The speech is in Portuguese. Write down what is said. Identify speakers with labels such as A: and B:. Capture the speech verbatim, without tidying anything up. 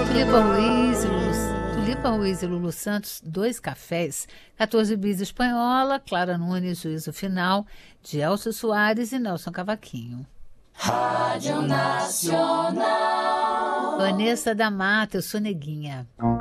A: Tulipa Ruiz, Lulu, Tulipa Ruiz e Lulu Santos, Dois Cafés, quatorze bis Espanhola, Clara Nunes, Juízo Final, de Elcio Soares e Nelson Cavaquinho.
B: Rádio Nacional.
A: Vanessa da Mata, eu sou Neguinha.